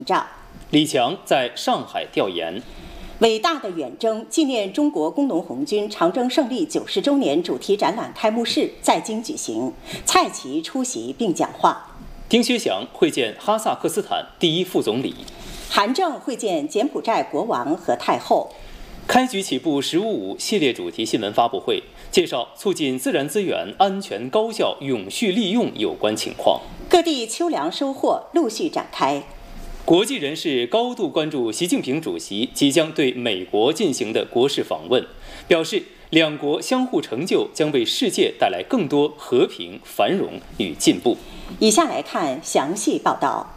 照。 李强在上海调研。 伟大的远征纪念中国工农红军长征胜利90周年主题展览开幕式在京举行，蔡奇出席并讲话。 丁薛祥会见哈萨克斯坦第一副总理。 韩正会见柬埔寨国王和太后。 开局起步“15+5”系列主题新闻发布会，介绍促进自然资源安全高效永续利用有关情况。 各地秋粮收获陆续展开。 国际人士高度关注习近平主席即将对美国进行的国事访问，表示两国相互成就将为世界带来更多和平、繁荣与进步。 以下来看详细报道。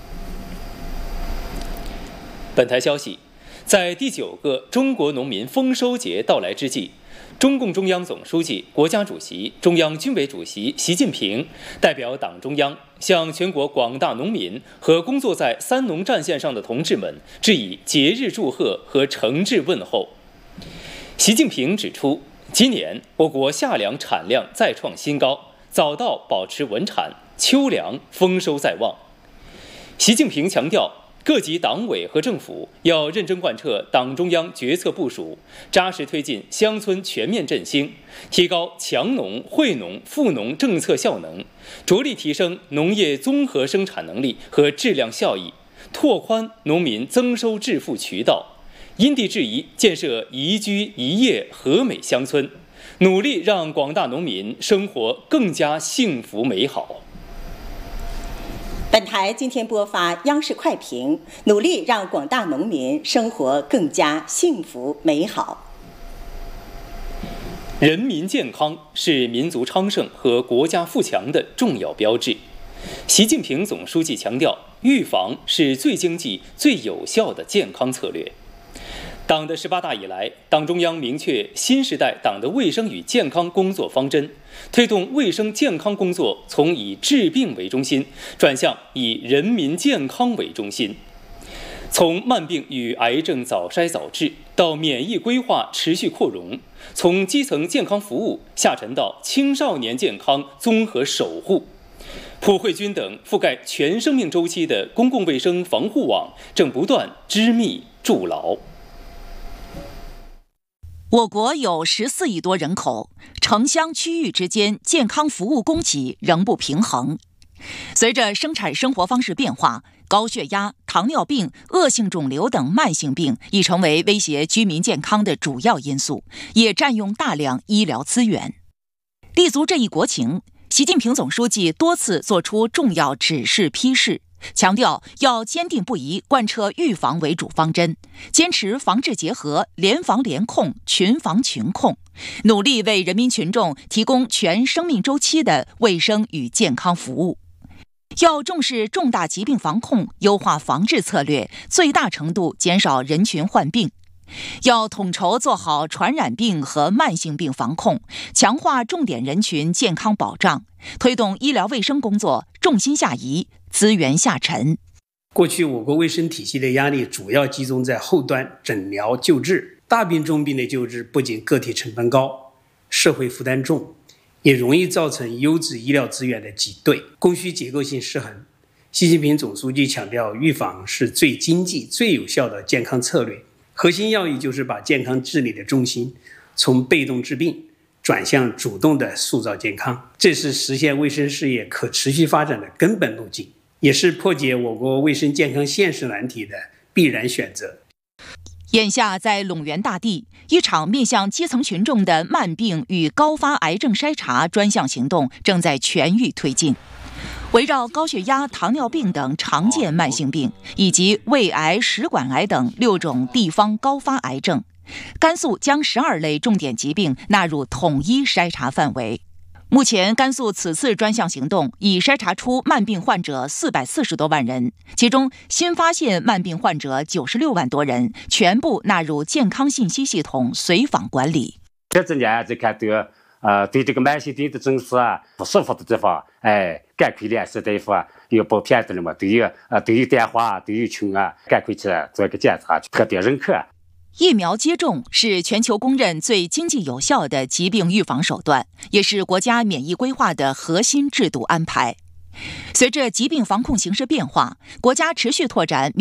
本台消息，在第9个中国农民丰收节到来之际，中共中央总书记、国家主席、中央军委主席习近平代表党中央向全国广大农民和工作在3农战线上的同志们致以节日祝贺和诚挚问候。习近平指出，今年我国夏粮产量再创新高，早稻保持稳产，秋粮丰收在望。习近平强调，各级党委和政府要认真贯彻党中央决策部署，扎实推进乡村全面振兴，提高强农、惠农、富农政策效能，着力提升农业综合生产能力和质量效益，拓宽农民增收致富渠道，因地制宜建设宜居宜业和美乡村，努力让广大农民生活更加幸福美好。 本台今天播发央视快评，努力让广大农民生活更加幸福美好。 人民健康是民族昌盛和国家富强的重要标志。习近平总书记强调，预防是最经济、最有效的健康策略。党的18大以来，党中央明确新时代党的卫生与健康工作方针，推动卫生健康工作从以治病为中心转向以人民健康为中心。从慢病与癌症早筛早治到免疫规划持续扩容，从基层健康服务下沉到青少年健康综合守护，普惠均等覆盖全生命周期的公共卫生防护网正不断织密筑牢。 我国有14亿多人口，城乡区域之间健康服务供给仍不平衡。随着生产生活方式变化，高血压、糖尿病、恶性肿瘤等慢性病已成为威胁居民健康的主要因素，也占用大量医疗资源。立足这一国情，习近平总书记多次作出重要指示批示，强调要坚定不移贯彻预防为主方针，坚持防治结合、联防联控、群防群控，努力为人民群众提供全生命周期的卫生与健康服务。要重视重大疾病防控，优化防治策略，最大程度减少人群患病。要统筹做好传染病和慢性病防控，强化重点人群健康保障，推动医疗卫生工作重心下移，资源下沉。 过去我国卫生体系的压力主要集中在后端诊疗救治，大病重病的救治不仅个体成本高，社会负担重，也容易造成优质医疗资源的挤兑，供需结构性失衡。习近平总书记强调，预防是最经济、最有效的健康策略。核心要义就是把健康治理的重心从被动治病转向主动的塑造健康，这是实现卫生事业可持续发展的根本路径，也是破解我国卫生健康现实难题的必然选择。 眼下在陇源大地，一场面向基层群众的慢病与高发癌症筛查专项行动正在全域推进。围绕高血压、糖尿病等常见慢性病，以及胃癌、食管癌等6种地方高发癌症，甘肃将12类重点疾病纳入统一筛查范围。目前，甘肃此次专项行动已筛查出慢病患者440多万人，其中新发现慢病患者96万多人，全部纳入健康信息系统随访管理。 这年就看对这个慢性病的诊治不舒服的地方，赶快联系大夫有报片子了嘛，都有电话，都有群赶快去做个检查，特别认可。 疫苗接种是全球公认最经济有效的疾病预防手段，也是国家免疫规划的核心制度安排。随着疾病防控形势变化，国家持续拓展